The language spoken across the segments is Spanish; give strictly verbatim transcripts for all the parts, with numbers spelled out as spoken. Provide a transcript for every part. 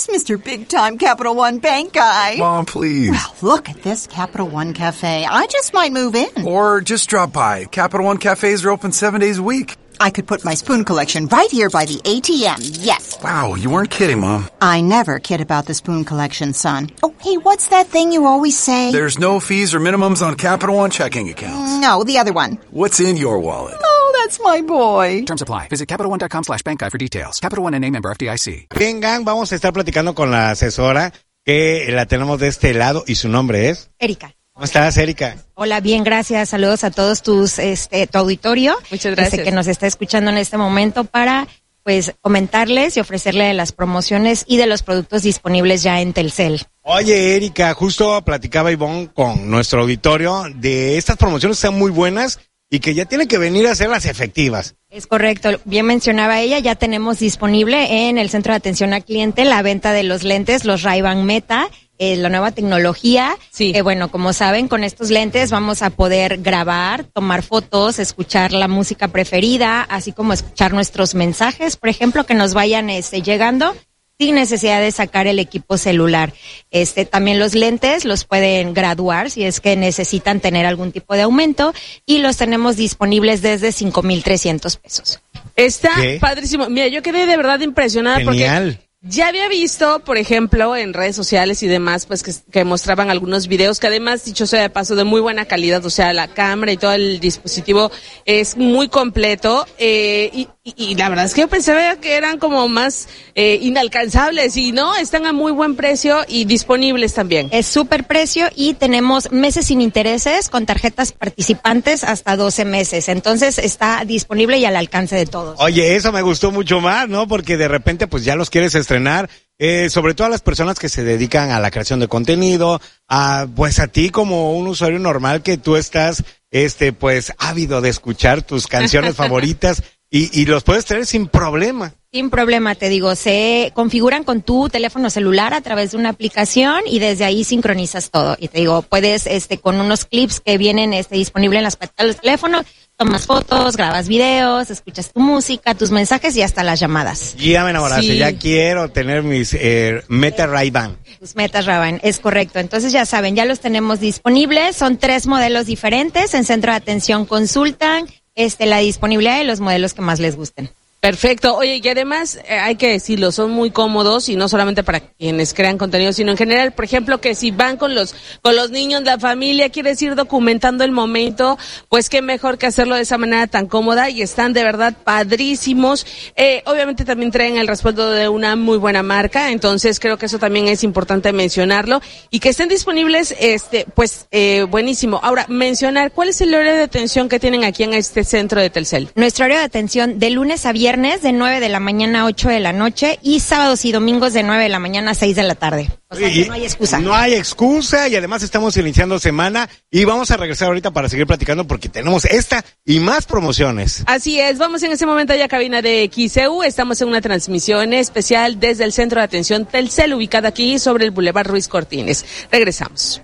is Mister Big Time Capital One Bank guy. Mom, please. Well, look at this Capital One Cafe. I just might move in. Or just drop by. Capital One cafes are open seven days a week. I could put my spoon collection right here by the A T M, yes. Wow, you weren't kidding, Mom. I never kid about the spoon collection, son. Oh, hey, what's that thing you always say? There's no fees or minimums on Capital One checking accounts. No, the other one. What's in your wallet? Oh, that's my boy. Terms apply. Visit CapitalOne.com slash bank guide for details. Capital One N A member F D I C. Bien, gang, vamos a estar platicando con la asesora que la tenemos de este lado y su nombre es... Erika. ¿Cómo estás, Erika? Hola, bien, gracias. Saludos a todos tus, este, tu auditorio. Muchas gracias. Este, que nos está escuchando en este momento para, pues, comentarles y ofrecerle de las promociones y de los productos disponibles ya en Telcel. Oye, Erika, justo platicaba Ivonne con nuestro auditorio de estas promociones que están muy buenas y que ya tienen que venir a hacerlas efectivas. Es correcto, bien mencionaba ella, ya tenemos disponible en el Centro de Atención al Cliente la venta de los lentes, los Ray-Ban Meta, eh, la nueva tecnología. Sí. Eh, bueno, como saben, con estos lentes vamos a poder grabar, tomar fotos, escuchar la música preferida, así como escuchar nuestros mensajes, por ejemplo, que nos vayan este, llegando sin necesidad de sacar el equipo celular. Este, también los lentes los pueden graduar si es que necesitan tener algún tipo de aumento y los tenemos disponibles desde cinco mil trescientos pesos. Está ¿Qué? padrísimo. Mira, yo quedé de verdad impresionada Genial. porque ya había visto, por ejemplo, en redes sociales y demás, pues que, que mostraban algunos videos que además, dicho sea de paso, de muy buena calidad, o sea, la cámara y todo el dispositivo es muy completo, eh, y, y, y la verdad es que yo pensaba que eran como más eh, inalcanzables y no, están a muy buen precio y disponibles también. Es súper precio y tenemos meses sin intereses con tarjetas participantes hasta doce meses, entonces está disponible y al alcance de todos. Oye, eso me gustó mucho más, ¿no? Porque de repente pues ya los quieres estrenar, eh, sobre todo a las personas que se dedican a la creación de contenido, a pues a ti como un usuario normal que tú estás, este, pues ávido de escuchar tus canciones favoritas y, y los puedes tener sin problema. Sin problema, te digo, se configuran con tu teléfono celular a través de una aplicación y desde ahí sincronizas todo. Y te digo, puedes, este, con unos clips que vienen, este, disponibles en las pantallas del teléfono, tomas fotos, grabas videos, escuchas tu música, tus mensajes y hasta las llamadas. Ya me enamoraste, Sí. ya quiero tener mis eh, Meta Ray-Ban. Tus metas, Raban, es correcto. Entonces ya saben, ya los tenemos disponibles. Son tres modelos diferentes. En Centro de Atención consultan este, la disponibilidad de los modelos que más les gusten. Perfecto. Oye, y además, eh, hay que decirlo, son muy cómodos y no solamente para quienes crean contenido, sino en general, por ejemplo, que si van con los con los niños, la familia, quieres ir documentando el momento, pues qué mejor que hacerlo de esa manera tan cómoda y están de verdad padrísimos. Eh, obviamente también traen el respaldo de una muy buena marca, entonces creo que eso también es importante mencionarlo y que estén disponibles, este, pues, eh, buenísimo. Ahora, mencionar, ¿cuál es el horario de atención que tienen aquí en este centro de Telcel? Nuestro horario de atención de lunes a viernes de nueve de la mañana a ocho de la noche y sábados y domingos de nueve de la mañana a seis de la tarde. O sea, que no hay excusa. No hay excusa y además estamos iniciando semana y vamos a regresar ahorita para seguir platicando porque tenemos esta y más promociones. Así es, vamos en ese momento allá a cabina de X E U, estamos en una transmisión especial desde el Centro de Atención Telcel, ubicado aquí sobre el Boulevard Ruiz Cortines. Regresamos.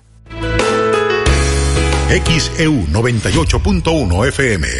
X E U noventa y ocho punto uno F M.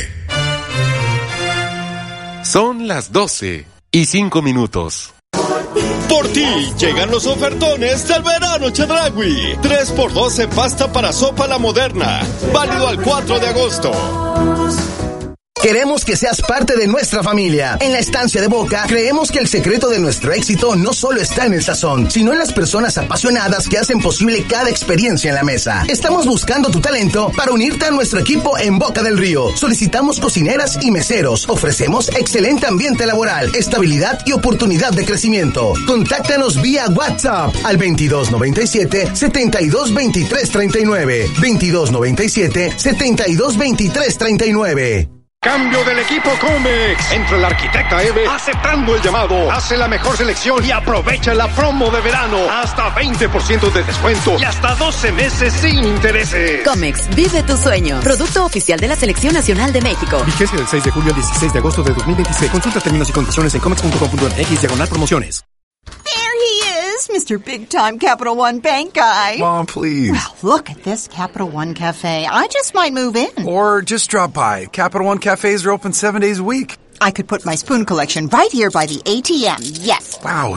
Son las doce y cinco minutos. Por ti llegan los ofertones del verano Chedraui. tres por dos en pasta para sopa La Moderna. Válido al cuatro de agosto. Queremos que seas parte de nuestra familia. En la Estancia de Boca, creemos que el secreto de nuestro éxito no solo está en el sazón, sino en las personas apasionadas que hacen posible cada experiencia en la mesa. Estamos buscando tu talento para unirte a nuestro equipo en Boca del Río. Solicitamos cocineras y meseros. Ofrecemos excelente ambiente laboral, estabilidad y oportunidad de crecimiento. Contáctanos vía WhatsApp al veintidós noventa y siete, setenta y dos veintitrés treinta y nueve. veintidós noventa y siete, setenta y dos veintitrés treinta y nueve. Cambio del equipo Comex. Entra el arquitecta Eve aceptando el llamado. Hace la mejor selección y aprovecha la promo de verano. Hasta veinte por ciento de descuento y hasta doce meses sin intereses. Comex, vive tu sueño. Producto oficial de la Selección Nacional de México. Vigencia del seis de julio al dieciséis de agosto de dos mil veintiséis. Consulta términos y condiciones en comex punto com punto m x diagonal promociones. There he is, Mister Big Time Capital One Bank guy. Mom, please. Well, look at this Capital One Cafe. I just might move in. Or just drop by. Capital One cafes are open seven days a week. I could put my spoon collection right here by the A T M, yes. Wow,